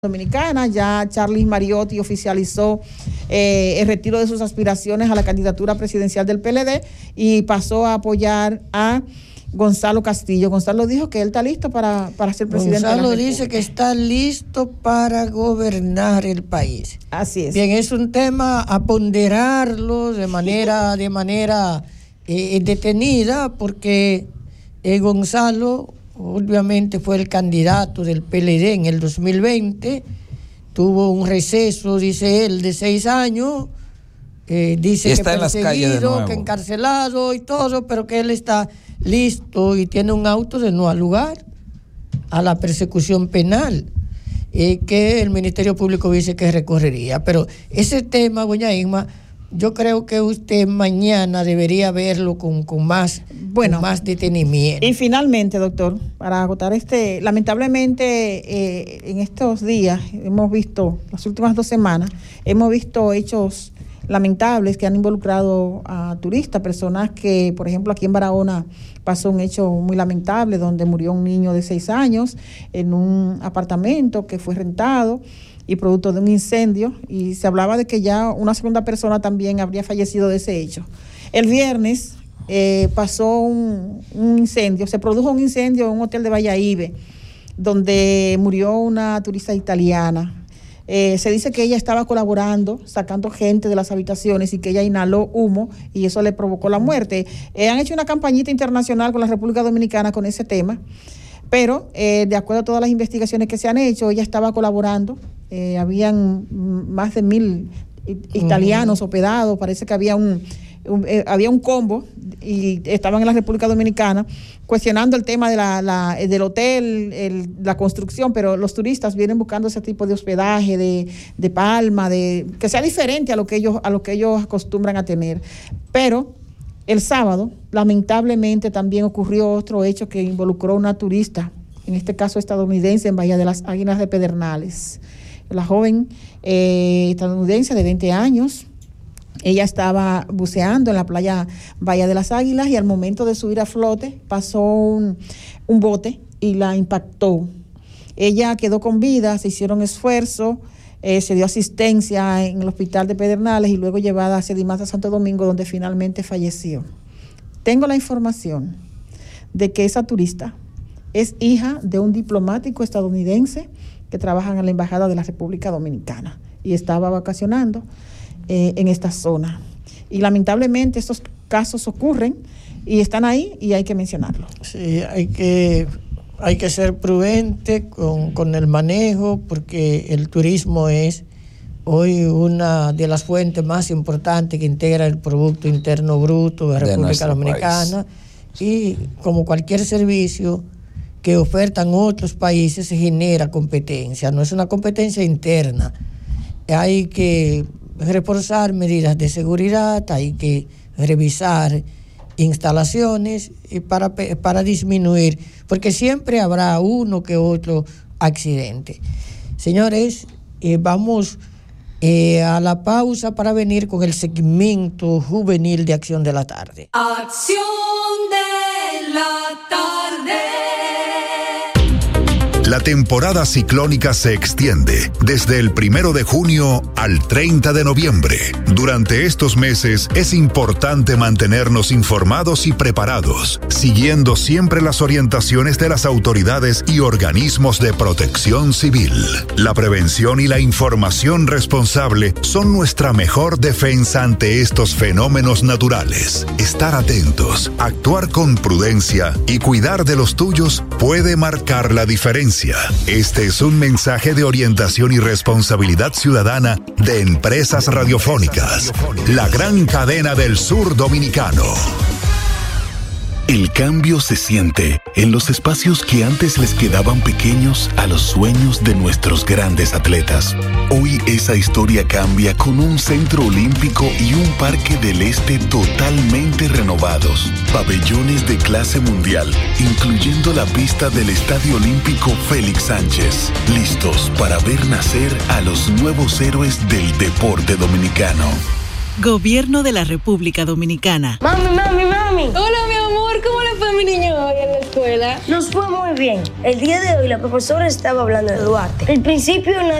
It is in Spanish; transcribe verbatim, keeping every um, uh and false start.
Dominicana. Ya Charlie Mariotti oficializó eh, el retiro de sus aspiraciones a la candidatura presidencial del P L D y pasó a apoyar a Gonzalo Castillo. Gonzalo dijo que él está listo para, para ser presidente. Gonzalo dice que está listo para gobernar el país. Así es. Bien, es un tema a ponderarlo de manera, de manera eh, detenida, porque eh, Gonzalo obviamente fue el candidato del P L D en el dos mil veinte, tuvo un receso, dice él, de seis años, eh, dice que perseguido, que encarcelado y todo, pero que él está listo y tiene un auto de no al lugar a la persecución penal, eh, que el Ministerio Público dice que recorrería. Pero ese tema, doña Irma, yo creo que usted mañana debería verlo con, con, más, bueno, con más detenimiento. Y finalmente, doctor, para agotar este, lamentablemente eh, en estos días hemos visto, las últimas dos semanas, hemos visto hechos lamentables que han involucrado a turistas, personas que, por ejemplo, aquí en Barahona pasó un hecho muy lamentable donde murió un niño de seis años en un apartamento que fue rentado y producto de un incendio, y se hablaba de que ya una segunda persona también habría fallecido de ese hecho. El viernes eh, pasó un, un incendio, se produjo un incendio en un hotel de Valladolid, donde murió una turista italiana. Eh, se dice que ella estaba colaborando, sacando gente de las habitaciones y que ella inhaló humo y eso le provocó la muerte. Eh, han hecho una campañita internacional con la República Dominicana con ese tema, pero eh, de acuerdo a todas las investigaciones que se han hecho, ella estaba colaborando. Eh, habían más de mil italianos uh-huh. hospedados, parece que había un, un eh, había un combo y estaban en la República Dominicana cuestionando el tema de la, la, del hotel, el, la construcción, pero los turistas vienen buscando ese tipo de hospedaje, de, de palma, de que sea diferente a lo que ellos, a lo que ellos acostumbran a tener. Pero el sábado, lamentablemente, también ocurrió otro hecho que involucró a una turista, en este caso estadounidense, en Bahía de las Águilas de Pedernales. La joven eh, estadounidense de veinte años, ella estaba buceando en la playa Bahía de las Águilas y al momento de subir a flote pasó un, un bote y la impactó. Ella quedó con vida, se hicieron esfuerzos, eh, se dio asistencia en el hospital de Pedernales y luego llevada hacia Dimasa, Santo Domingo, donde finalmente falleció. Tengo la información de que esa turista es hija de un diplomático estadounidense que trabajan en la Embajada de la República Dominicana y estaba vacacionando eh, en esta zona. Y lamentablemente estos casos ocurren y están ahí y hay que mencionarlo. Sí, hay que, hay que ser prudente con, con el manejo, porque el turismo es hoy una de las fuentes más importantes que integra el Producto Interno Bruto de la República Dominicana país. Y como cualquier servicio que ofertan otros países, se genera competencia, no es una competencia interna. Hay que reforzar medidas de seguridad, hay que revisar instalaciones para, para disminuir, porque siempre habrá uno que otro accidente. Señores, eh, vamos eh, a la pausa para venir con el segmento juvenil de Acción de la Tarde. Acción de la Tarde. La temporada ciclónica se extiende desde el primero de junio al treinta de noviembre. Durante estos meses es importante mantenernos informados y preparados, siguiendo siempre las orientaciones de las autoridades y organismos de protección civil. La prevención y la información responsable son nuestra mejor defensa ante estos fenómenos naturales. Estar atentos, actuar con prudencia y cuidar de los tuyos puede marcar la diferencia. Este es un mensaje de orientación y responsabilidad ciudadana de Empresas Radiofónicas, la gran cadena del sur dominicano. El cambio se siente en los espacios que antes les quedaban pequeños a los sueños de nuestros grandes atletas. Hoy esa historia cambia con un centro olímpico y un parque del este totalmente renovados. Pabellones de clase mundial, incluyendo la pista del Estadio Olímpico Félix Sánchez. Listos para ver nacer a los nuevos héroes del deporte dominicano. Gobierno de la República Dominicana. Mami, mami, mami. Hola, mi amor, ¿cómo le fue mi niño hoy en la escuela? Nos fue muy bien. El día de hoy la profesora estaba hablando de Duarte. El principio